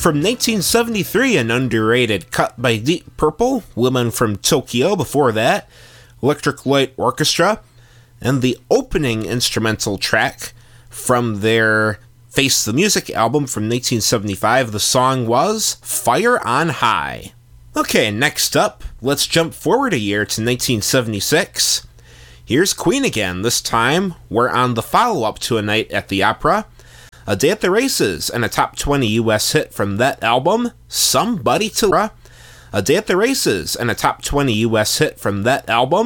From 1973, an underrated cut by Deep Purple, Women from Tokyo. Before that, Electric Light Orchestra. And the opening instrumental track from their Face the Music album from 1975, the song was Fire on High. Okay, next up, let's jump forward a year to 1976. Here's Queen again. This time, we're on the follow-up to A Night at the Opera, A Day at the Races, and a top 20 US hit from that album, Somebody to... A Day at the Races, and a top 20 US hit from that album,